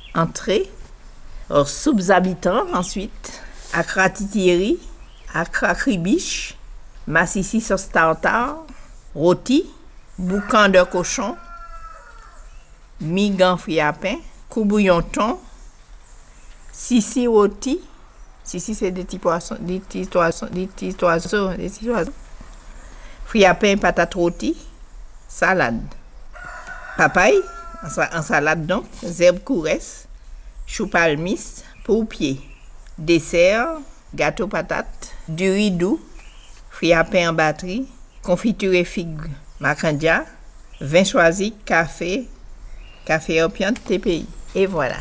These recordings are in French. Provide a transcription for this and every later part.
entrée. Alors, soupes habitants ensuite, akra titiri, akra kribiche, massissi sauce tartare, rôti, boucan de cochon, migan frit à pain, coubouillon thon, sissi rôti, sissi c'est des petits poissons, des petits oiseaux, frit à pain, patate rôti, salade, papaye, en salade donc, zèbre couresse, chou palmis, pourpier, dessert, gâteau patate, du riz doux, frit à pain en batterie, confiture et figues, macandia, vin choisi, café opium, TPI. Et voilà.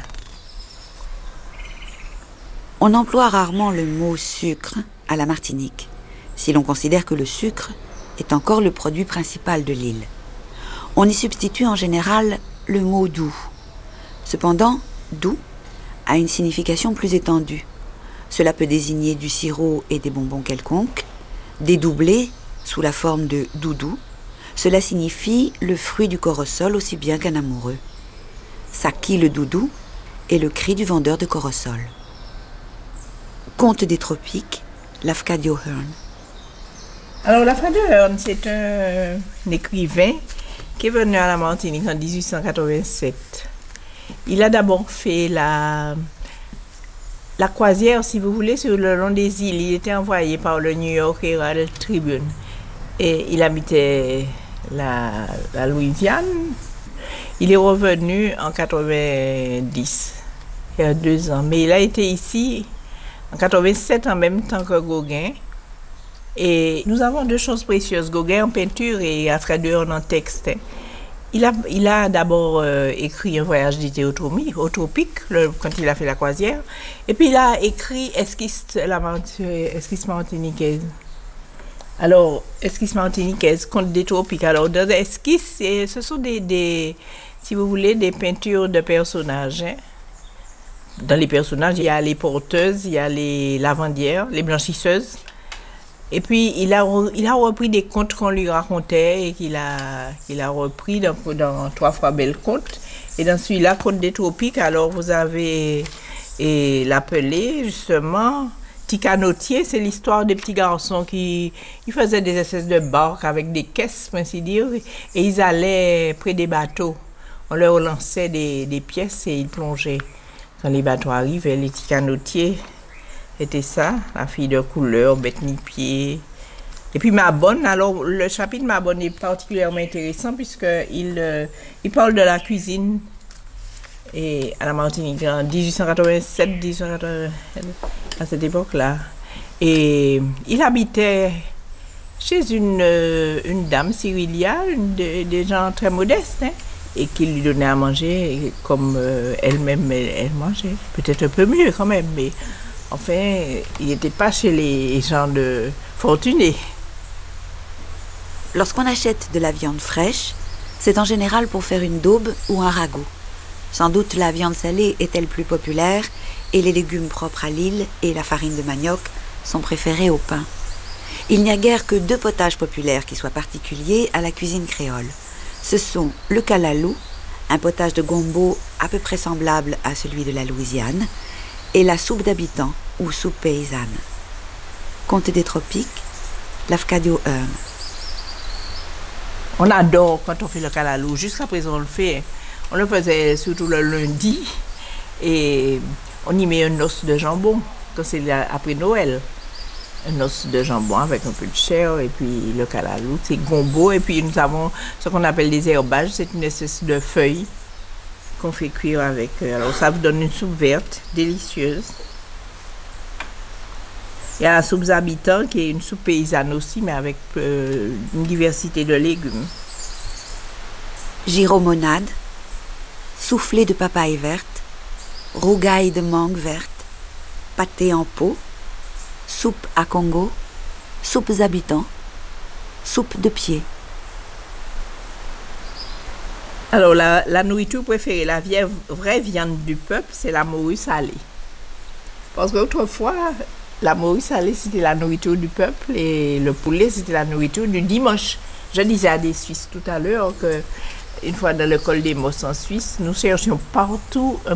On emploie rarement le mot sucre à la Martinique, si l'on considère que le sucre est encore le produit principal de l'île. On y substitue en général le mot doux. Cependant, doux a une signification plus étendue. Cela peut désigner du sirop et des bonbons quelconques, dédoublé sous la forme de doudou. Cela signifie le fruit du corosol aussi bien qu'un amoureux. Saki le doudou est le cri du vendeur de corosol. Conte des tropiques, Lafcadio Hearn. Alors, Lafcadio Hearn, c'est un écrivain qui est venu à la Martinique en 1887. Il a d'abord fait la croisière, si vous voulez, sur le long des îles. Il était envoyé par le New York Herald Tribune. Et il habitait la Louisiane. Il est revenu en 90, il y a 2 ans. Mais il a été ici en 87 en même temps que Gauguin. Et nous avons 2 choses précieuses, Gauguin en peinture et Lafcadio Hearn en texte. Il a d'abord écrit un voyage d'été au tropique, quand il a fait la croisière. Et puis il a écrit Esquisse martiniquaise. Alors, Esquisse martiniquaise, Conte des tropiques. Alors, dans l'esquisse, ce sont si vous voulez, des peintures de personnages. Hein. Dans les personnages, il y a les porteuses, il y a les lavandières, les blanchisseuses. Et puis, il a repris des contes qu'on lui racontait et qu'il a repris dans 3 fois belle conte. Et dans celui-là, Conte des tropiques, alors vous avez l'appelé, justement, Ticanotier, c'est l'histoire des petits garçons qui faisaient des espèces de barques avec des caisses, pour ainsi dire, et ils allaient près des bateaux. On leur lançait des pièces et ils plongeaient. Quand les bateaux arrivaient, les Ticanotiers, c'était ça, la fille de couleur, bête ni pied. Et puis Mabonne, alors le chapitre Mabonne est particulièrement intéressant puisqu'il parle de la cuisine et à la Martinique en 1887, à cette époque-là. Et il habitait chez une dame, Cyrilia, des gens très modestes, hein, et qui lui donnait à manger comme elle-même elle mangeait. Peut-être un peu mieux quand même, mais enfin, il n'était pas chez les gens de fortunés. Lorsqu'on achète de la viande fraîche, c'est en général pour faire une daube ou un ragoût. Sans doute la viande salée est-elle plus populaire et les légumes propres à l'île et la farine de manioc sont préférés au pain. Il n'y a guère que 2 potages populaires qui soient particuliers à la cuisine créole. Ce sont le calalou, un potage de gombo à peu près semblable à celui de la Louisiane, et la soupe d'habitants ou soupe paysanne. Conte des tropiques, Lafcadio Hearn. On adore quand on fait le calalou. Jusqu'à présent, on le fait. On le faisait surtout le lundi et on y met un os de jambon quand c'est après Noël. Un os de jambon avec un peu de chair et puis le calalou, c'est gombo. Et puis nous avons ce qu'on appelle des herbages, c'est une espèce de feuille qu'on fait cuire avec. Alors ça vous donne une soupe verte, délicieuse. Il y a la soupe habitants qui est une soupe paysanne aussi, mais avec une diversité de légumes. Gyromonade, soufflé de papaye verte, rougaille de mangue verte, pâté en pot, soupe à Congo, soupes habitants, soupe de pied. Alors, la nourriture préférée, la vraie viande du peuple, c'est la morue salée. Parce qu'autrefois, la morue salée, c'était la nourriture du peuple et le poulet, c'était la nourriture du dimanche. Je disais à des Suisses tout à l'heure qu'une fois dans l'école des Mosses en Suisse, nous cherchions partout un